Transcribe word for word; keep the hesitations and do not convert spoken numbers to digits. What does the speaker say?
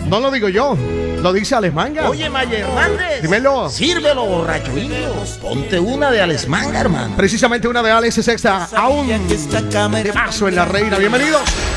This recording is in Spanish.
No lo digo yo, lo dice Alex Manga. Oye, Maya Hernández. Dímelo. Sírvelo, borracho indio. Ponte una de Alex Manga, hermano. Precisamente una de Alex Sexta. Aún de paso en la reina. Bienvenidos.